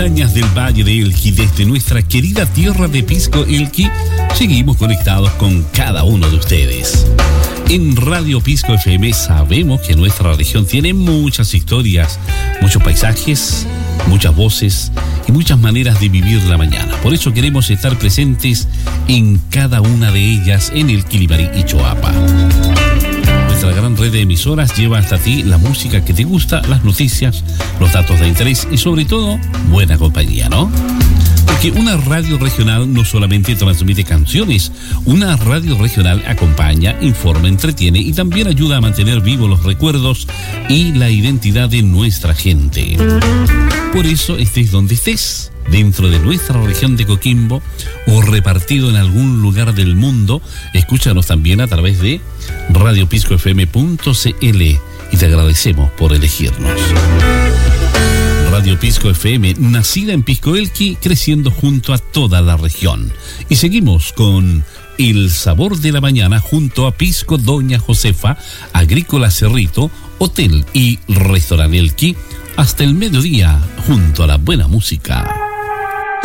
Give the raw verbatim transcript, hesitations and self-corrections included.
Del Valle de Elqui, desde nuestra querida tierra de Pisco Elqui, seguimos conectados con cada uno de ustedes. En Radio Pisco F M sabemos que nuestra región tiene muchas historias, muchos paisajes, muchas voces y muchas maneras de vivir la mañana. Por eso queremos estar presentes en cada una de ellas en el Quilibarí y Choapa. Nuestra gran red de emisoras lleva hasta ti la música que te gusta, las noticias, los datos de interés y sobre todo, buena compañía, ¿no? Porque una radio regional no solamente transmite canciones, una radio regional acompaña, informa, entretiene y también ayuda a mantener vivos los recuerdos y la identidad de nuestra gente. Por eso, estés donde estés, dentro de nuestra región de Coquimbo o repartido en algún lugar del mundo, escúchanos también a través de radio pisco f m punto c l y te agradecemos por elegirnos. Radio Pisco F M, nacida en Pisco Elqui, creciendo junto a toda la región. Y seguimos con El Sabor de la Mañana junto a Pisco Doña Josefa, Agrícola Cerrito, Hotel y Restaurante Elqui, hasta el mediodía junto a la buena música.